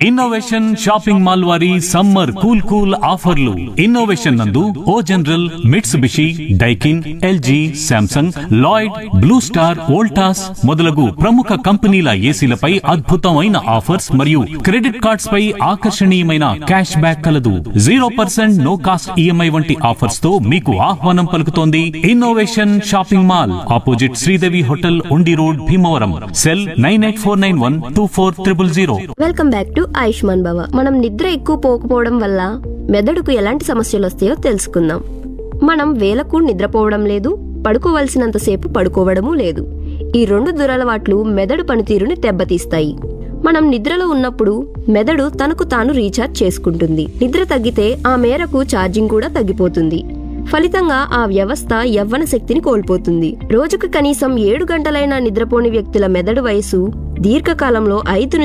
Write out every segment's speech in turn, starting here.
Innovation shopping mall వారి summer cool ఆఫర్లు. Innovation నందు ఓ general, Mitsubishi, Daikin, LG, Samsung, Lloyd, blue star, Voltas మొదలగు ప్రముఖ కంపెనీల ఏసీలపై అద్భుతమైన ఆఫర్స్ మరియు క్రెడిట్ కార్డ్స్ పై ఆకర్షణీయమైన క్యాష్ బ్యాక్ కలదు. 0% నో కాస్ట్ ఈఎంఐ వంటి ఆఫర్స్ తో మీకు ఆహ్వానం పలుకుతోంది innovation shopping mall, opposite Sridevi hotel, ఉండి road, Bhimavaram. Cell 9849124000. Welcome back to Ayushman భవ. మనం నిద్ర ఎక్కువ పోకపోవడం వల్ల మెదడుకు ఎలాంటి సమస్యలు వస్తాయో తెలుసుకుందాం. మనం వేలకు నిద్రపోవడం లేదు, పడుకోవలసినంతసేపు పడుకోవడము లేదు. ఈ రెండు దురలవాట్లు మెదడు పనితీరుని దెబ్బతీస్తాయి. మనం నిద్రలో ఉన్నప్పుడు మెదడు తనకు తాను రీఛార్జ్ చేసుకుంటుంది. నిద్ర తగ్గితే ఆ మేరకు ఛార్జింగ్ కూడా తగ్గిపోతుంది. ఫలితంగా ఆ వ్యవస్థ యవ్వన శక్తిని కోల్పోతుంది. రోజుకు కనీసం 7 గంటలైనా నిద్రపోని వ్యక్తుల మెదడు వయసు దీర్ఘకాలంలో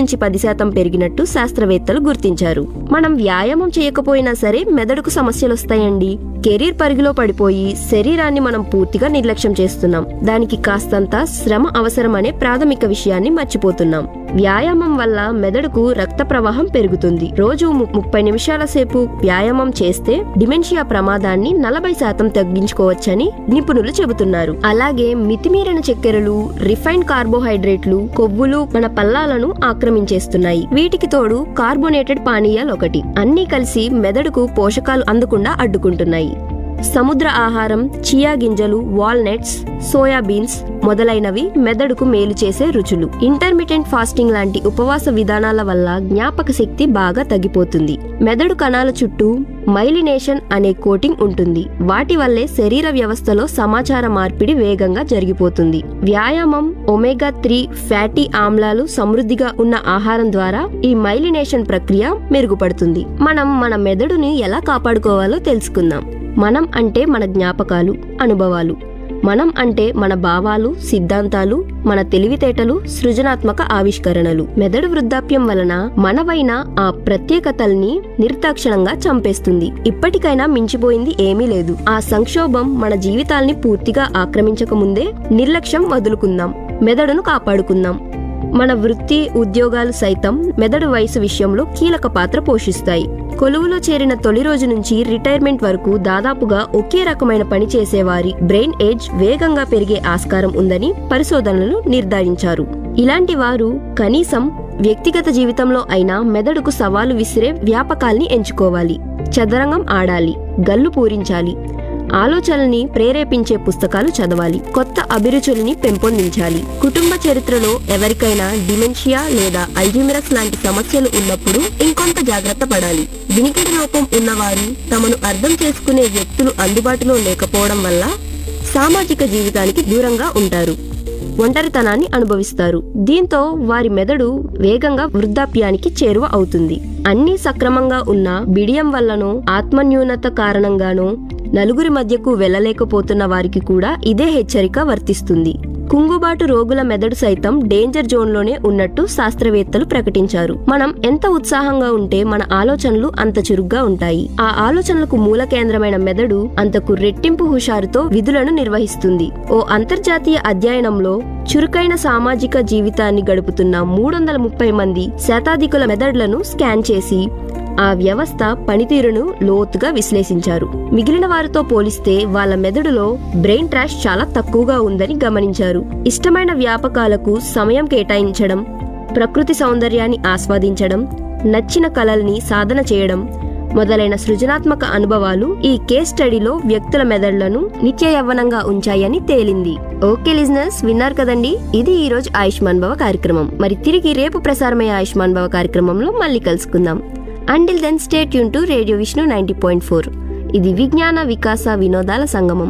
5-10% పెరిగినట్టు శాస్త్రవేత్తలు గుర్తించారు. మనం వ్యాయామం చేయకపోయినా సరే మెదడుకు సమస్యలొస్తాయండి. కెరీర్ పరిగిలో పడిపోయి శరీరాన్ని మనం పూర్తిగా నిర్లక్ష్యం చేస్తున్నాం. దానికి కాస్తంత శ్రమ అవసరమనే ప్రాథమిక విషయాన్ని మర్చిపోతున్నాం. వ్యాయామం వల్ల మెదడుకు రక్త ప్రవాహం పెరుగుతుంది. రోజు 30 నిమిషాల సేపు వ్యాయామం చేస్తే డిమెన్షియా ప్రమాదాన్ని 40% తగ్గించుకోవచ్చని నిపుణులు చెబుతున్నారు. అలాగే మితిమీరిన చక్కెరలు, రిఫైన్డ్ కార్బోహైడ్రేట్లు, కొవ్వులు మన పల్లాలను ఆక్రమించేస్తున్నాయి. వీటికి తోడు కార్బోనేటెడ్ పానీయాలు ఒకటి. అన్నీ కలిసి మెదడుకు పోషకాలు అందకుండా అడ్డుకుంటున్నాయి. సముద్ర ఆహారం, చియా గింజలు, వాల్నట్స్, సోయాబీన్స్ మొదలైనవి మెదడుకు మేలు చేసే రుచులు. ఇంటర్మిటెంట్ ఫాస్టింగ్ లాంటి ఉపవాస విధానాల వల్ల జ్ఞాపక శక్తి బాగా తగ్గిపోతుంది. మెదడు కణాల చుట్టూ మైలినేషన్ అనే కోటింగ్ ఉంటుంది. వాటి వల్లే శరీర వ్యవస్థలో సమాచార మార్పిడి వేగంగా జరిగిపోతుంది. వ్యాయామం, ఒమేగా 3 ఫ్యాటీ ఆమ్లాలు సమృద్ధిగా ఉన్న ఆహారం ద్వారా ఈ మైలినేషన్ ప్రక్రియ మెరుగుపడుతుంది. మనం మన మెదడుని ఎలా కాపాడుకోవాలో తెలుసుకుందాం. మనం అంటే మన జ్ఞాపకాలు, అనుభవాలు. మనం అంటే మన భావాలు, సిద్ధాంతాలు, మన తెలివితేటలు, సృజనాత్మక ఆవిష్కరణలు. మెదడు వృద్ధాప్యం వలన మనవైన ఆ ప్రత్యేకతల్ని నిర్దాక్షిణంగా చంపేస్తుంది. ఇప్పటికైనా మించిపోయింది ఏమీ లేదు. ఆ సంక్షోభం మన జీవితాల్ని పూర్తిగా ఆక్రమించకముందే నిర్లక్ష్యం వదులుకుందాం, మెదడును కాపాడుకుందాం. మన వృత్తి, ఉద్యోగాలు సైతం మెదడు వయసు విషయంలో కీలక పాత్ర పోషిస్తాయి. కొలువులో చేరిన తొలి రోజు నుంచి రిటైర్మెంట్ వరకు దాదాపుగా ఒకే రకమైన పని చేసేవారి బ్రెయిన్ ఏజ్ వేగంగా పెరిగే ఆస్కారం ఉందని పరిశోధనలు నిర్ధారించారు. ఇలాంటి వారు కనీసం వ్యక్తిగత జీవితంలో అయినా మెదడుకు సవాలు విసిరే వ్యాపకాల్ని ఎంచుకోవాలి. చదరంగం ఆడాలి, గల్లు పూరించాలి, ఆలోచనల్ని ప్రేరేపించే పుస్తకాలు చదవాలి, కొత్త అభిరుచుల్ని పెంపొందించాలి. కుటుంబ చరిత్రలో ఎవరికైనా డిమెన్షియా లేదా అల్జీమరస్ లాంటి సమస్యలు ఉన్నప్పుడు ఇంకొంత జాగ్రత్త పడాలి. వినికిడి లోపం ఉన్నవారు, తమను అర్థం చేసుకునే వ్యక్తులు అందుబాటులో లేకపోవడం వల్ల సామాజిక జీవితానికి దూరంగా ఉంటారు, ఒంటరితనాన్ని అనుభవిస్తారు. దీంతో వారి మెదడు వేగంగా వృద్ధాప్యానికి చేరువ అవుతుంది. అన్నీ సక్రమంగా ఉన్న బిడియం వల్లనో, ఆత్మన్యూనత కారణంగానో నలుగురి మధ్యకు వెళ్లలేకపోతున్న వారికి కూడా ఇదే హెచ్చరిక వర్తిస్తుంది. కుంగుబాటు రోగుల మెదడు సైతం డేంజర్ జోన్లోనే ఉన్నట్టు శాస్త్రవేత్తలు ప్రకటించారు. మనం ఎంత ఉత్సాహంగా ఉంటే మన ఆలోచనలు అంత చురుగ్గా ఉంటాయి. ఆ ఆలోచనలకు మూల కేంద్రమైన మెదడు అంతకు రెట్టింపు హుషారుతో విధులను నిర్వహిస్తుంది. ఓ అంతర్జాతీయ అధ్యయనంలో చురుకైన సామాజిక జీవితాన్ని గడుపుతున్న 330 మంది శతాధికుల మెదడులను స్కాన్ చేసి ఆ వ్యవస్థ పనితీరును లోతుగా విశ్లేషించారు. మిగిలిన వారితో పోలిస్తే వాళ్ళ మెదడులో బ్రెయిన్ ట్రాష్ చాలా తక్కువగా ఉందని గమనించారు. ఇష్టమైన వ్యాపకాలకు సమయం కేటాయించడం, ప్రకృతి సౌందర్యాన్ని ఆస్వాదించడం, నచ్చిన కళల్ని సాధన చేయడం మొదలైన సృజనాత్మక అనుభవాలు ఈ కేస్ స్టడీలో వ్యక్తుల మెదడులను నిత్య యవ్వనంగా ఉంచాయని తేలింది. ఓకే లిజనర్స్, విన్నారు కదండి. ఇది ఈ రోజు ఆయుష్మాన్ భవ కార్యక్రమం. మరి తిరిగి రేపు ప్రసారమయ్యే ఆయుష్మాన్ భవ కార్యక్రమంలో మళ్ళీ కలుసుకుందాం. Until then, stay tuned to Radio Vishnu 90.4. ఇది విజ్ఞాన వికాస వినోదాల సంగమం.